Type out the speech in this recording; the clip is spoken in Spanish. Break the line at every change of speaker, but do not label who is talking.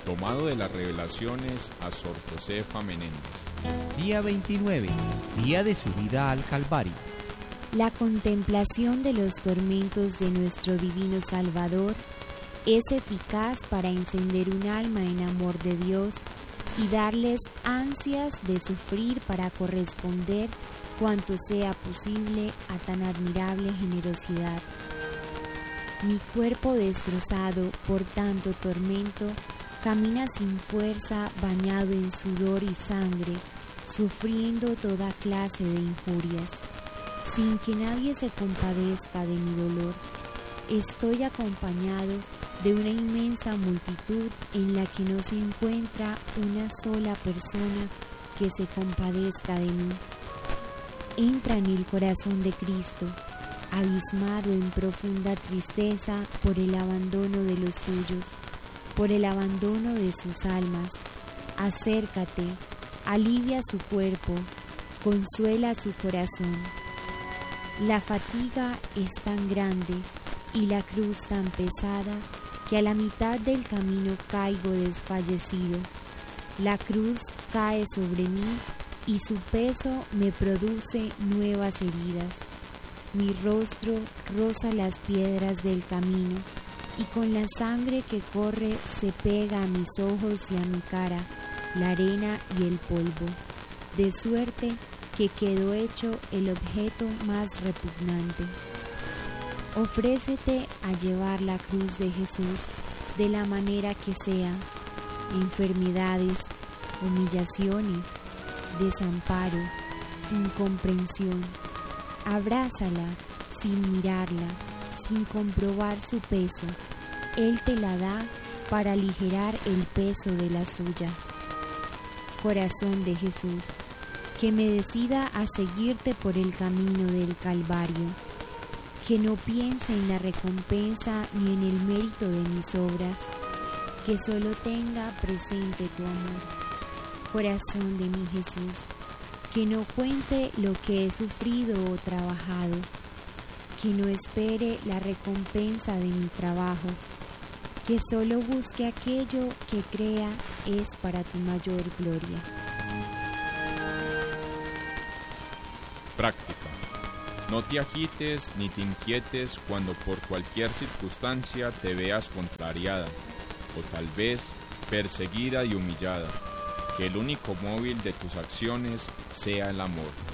Tomado de las Revelaciones a Sor Josefa Menéndez.
Día 29, día de subida al Calvario.
La contemplación de los tormentos de nuestro divino Salvador es eficaz para encender un alma en amor de Dios y darles ansias de sufrir para corresponder cuanto sea posible a tan admirable generosidad. Mi cuerpo destrozado por tanto tormento camina sin fuerza, bañado en sudor y sangre, sufriendo toda clase de injurias, sin que nadie se compadezca de mi dolor. Estoy acompañado de una inmensa multitud en la que no se encuentra una sola persona que se compadezca de mí. Entra en el corazón de Cristo, abismado en profunda tristeza por el abandono de los suyos, por el abandono de sus almas. Acércate, alivia su cuerpo, consuela su corazón. La fatiga es tan grande y la cruz tan pesada que a la mitad del camino caigo desfallecido. La cruz cae sobre mí y su peso me produce nuevas heridas. Mi rostro roza las piedras del camino y con la sangre que corre se pega a mis ojos y a mi cara la arena y el polvo, de suerte que quedó hecho el objeto más repugnante. Ofrécete a llevar la cruz de Jesús de la manera que sea, enfermedades, humillaciones, desamparo, incomprensión. Abrázala sin mirarla, sin comprobar su peso. Él te la da para aligerar el peso de la suya. Corazón de Jesús, que me decida a seguirte por el camino del Calvario, que no piense en la recompensa ni en el mérito de mis obras, que solo tenga presente tu amor. Corazón de mi Jesús, que no cuente lo que he sufrido o trabajado, que no espere la recompensa de mi trabajo, que solo busque aquello que crea es para tu mayor gloria.
Práctica. No te agites ni te inquietes cuando por cualquier circunstancia te veas contrariada o tal vez perseguida y humillada. Que el único móvil de tus acciones sea el amor.